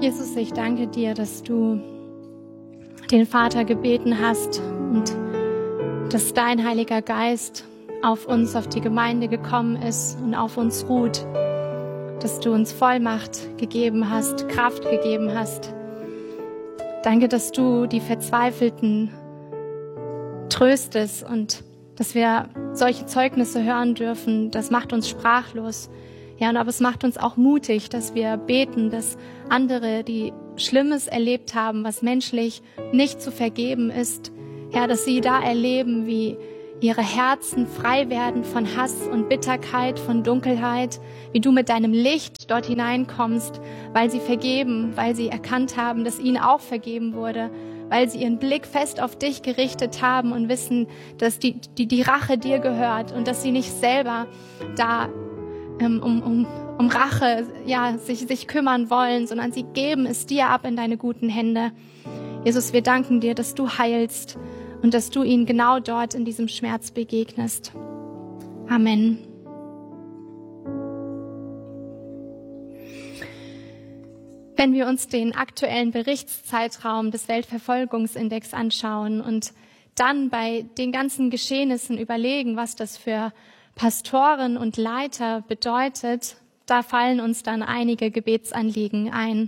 Jesus, ich danke dir, dass du den Vater gebeten hast und dass dein Heiliger Geist auf uns, auf die Gemeinde gekommen ist und auf uns ruht, dass du uns Vollmacht gegeben hast, Kraft gegeben hast. Danke, dass du die Verzweifelten tröstest und dass wir solche Zeugnisse hören dürfen. Das macht uns sprachlos. Ja, aber es macht uns auch mutig, dass wir beten, dass andere, die Schlimmes erlebt haben, was menschlich nicht zu vergeben ist, ja, dass sie da erleben, wie ihre Herzen frei werden von Hass und Bitterkeit, von Dunkelheit, wie du mit deinem Licht dort hineinkommst, weil sie vergeben, weil sie erkannt haben, dass ihnen auch vergeben wurde, weil sie ihren Blick fest auf dich gerichtet haben und wissen, dass die Rache dir gehört und dass sie nicht selber da um Rache sich kümmern wollen, sondern sie geben es dir ab in deine guten Hände. Jesus, wir danken dir, dass du heilst und dass du ihnen genau dort in diesem Schmerz begegnest. Amen. Wenn wir uns den aktuellen Berichtszeitraum des Weltverfolgungsindex anschauen und dann bei den ganzen Geschehnissen überlegen, was das für Pastoren und Leiter bedeutet, da fallen uns dann einige Gebetsanliegen ein.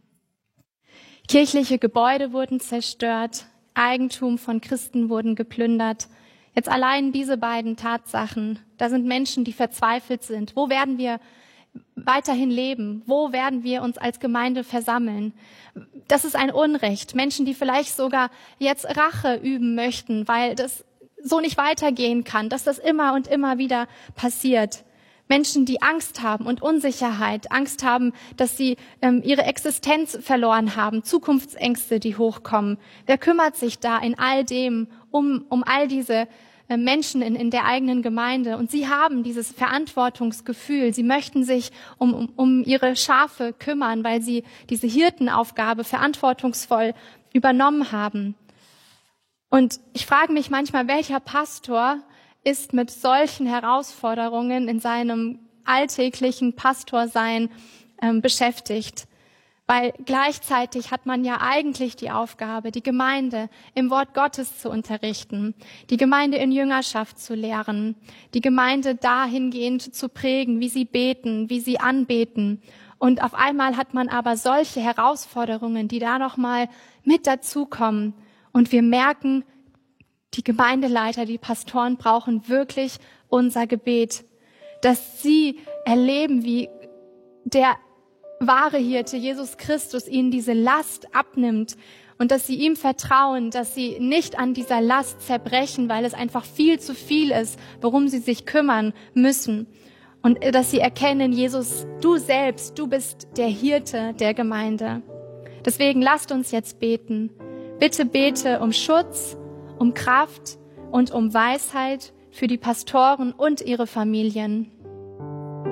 Kirchliche Gebäude wurden zerstört, Eigentum von Christen wurden geplündert. Jetzt allein diese beiden Tatsachen, da sind Menschen, die verzweifelt sind. Wo werden wir weiterhin leben? Wo werden wir uns als Gemeinde versammeln? Das ist ein Unrecht. Menschen, die vielleicht sogar jetzt Rache üben möchten, weil das so nicht weitergehen kann, dass das immer und immer wieder passiert. Menschen, die Angst haben und Unsicherheit, Angst haben, dass sie ihre Existenz verloren haben, Zukunftsängste, die hochkommen. Wer kümmert sich da in all dem um all diese Menschen in der eigenen Gemeinde? Und sie haben dieses Verantwortungsgefühl. Sie möchten sich um ihre Schafe kümmern, weil sie diese Hirtenaufgabe verantwortungsvoll übernommen haben. Und ich frage mich manchmal, welcher Pastor ist mit solchen Herausforderungen in seinem alltäglichen Pastorsein beschäftigt? Weil gleichzeitig hat man ja eigentlich die Aufgabe, die Gemeinde im Wort Gottes zu unterrichten, die Gemeinde in Jüngerschaft zu lehren, die Gemeinde dahingehend zu prägen, wie sie beten, wie sie anbeten. Und auf einmal hat man aber solche Herausforderungen, die da nochmal mit dazukommen. Und wir merken, die Gemeindeleiter, die Pastoren brauchen wirklich unser Gebet, dass sie erleben, wie der wahre Hirte, Jesus Christus, ihnen diese Last abnimmt und dass sie ihm vertrauen, dass sie nicht an dieser Last zerbrechen, weil es einfach viel zu viel ist, worum sie sich kümmern müssen. Und dass sie erkennen, Jesus, du selbst, du bist der Hirte der Gemeinde. Deswegen lasst uns jetzt beten. Bitte bete um Schutz, um Kraft und um Weisheit für die Pastoren und ihre Familien.